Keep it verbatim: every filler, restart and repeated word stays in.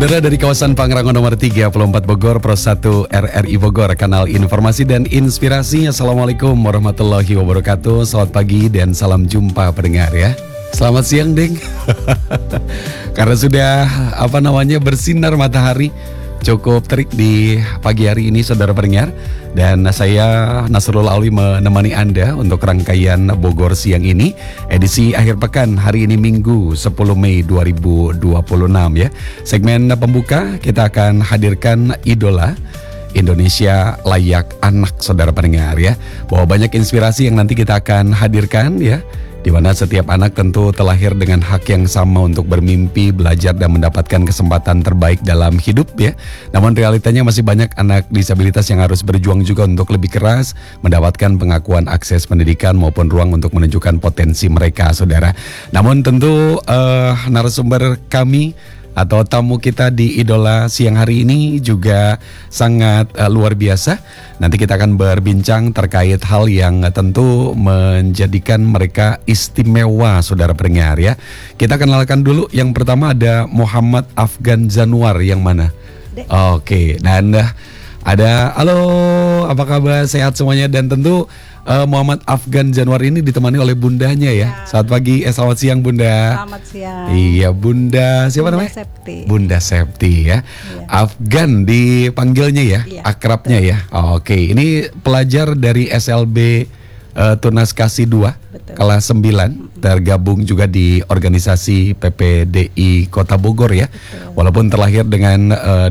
Saudara dari kawasan Pangrango nomor tiga puluh empat Bogor, Pro satu R R I Bogor, kanal informasi dan inspirasi. Assalamualaikum warahmatullahi wabarakatuh. Selamat pagi dan salam jumpa pendengar ya. Selamat siang, Deng. Karena sudah apa namanya bersinar matahari cukup terik di pagi hari ini, saudara pendengar. Dan saya Nasrul Alwi menemani Anda untuk rangkaian Bogor siang ini, edisi akhir pekan hari ini Minggu sepuluh Mei dua ribu dua puluh enam ya. Segmen pembuka kita akan hadirkan idola Indonesia Layak Anak, saudara pendengar ya. Bahwa banyak inspirasi yang nanti kita akan hadirkan ya, di mana setiap anak tentu terlahir dengan hak yang sama untuk bermimpi, belajar, dan mendapatkan kesempatan terbaik dalam hidup ya. Namun realitanya masih banyak anak disabilitas yang harus berjuang juga untuk lebih keras, mendapatkan pengakuan akses pendidikan maupun ruang untuk menunjukkan potensi mereka, saudara. Namun tentu uh, narasumber kami atau tamu kita di Idola siang hari ini juga sangat uh, luar biasa. Nanti kita akan berbincang terkait hal yang uh, tentu menjadikan mereka istimewa, saudara pendengar ya. Kita kenalkan dulu, yang pertama ada Muhammad Afgan Januar, yang mana? Oke, okay. Dan uh, ada, halo, apa kabar? Sehat semuanya. Dan tentu uh, Muhammad Afgan Januar ini ditemani oleh bundanya ya. Ya. Selamat pagi, eh, selamat siang Bunda. Selamat siang. Iya, Bunda siapa Bunda namanya? Septi. Bunda Septi ya. Iya. Afgan dipanggilnya ya, Iya, akrabnya betul. ya. Oh, oke, ini pelajar dari S L B uh, Tunas Kasih dua, Betul. kelas sembilan, tergabung juga di organisasi P P D I Kota Bogor ya. Betul. Walaupun terlahir dengan uh,